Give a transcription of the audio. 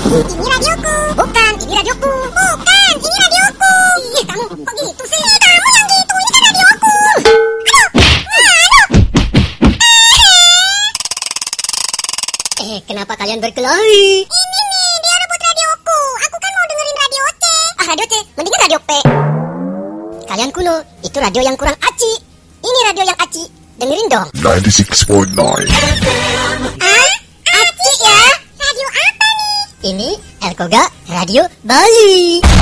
Ini radioku. Bukan, ini radioku. Bukan, ini radioku. Ih, kamu kok gitu sih? Kamu yang gitu, ini kan radioku. Aduh. Kenapa kalian berkelahi? Ini nih, dia rebut radioku. Aku kan mau dengerin radio C. Radio C, mendingan radio P. Kalian kuno, itu radio yang kurang aci. Ini radio yang aci. Dengerin dong. 96.9 Aci ya? Radio apa nih? Ini Elkoga Radio Bali.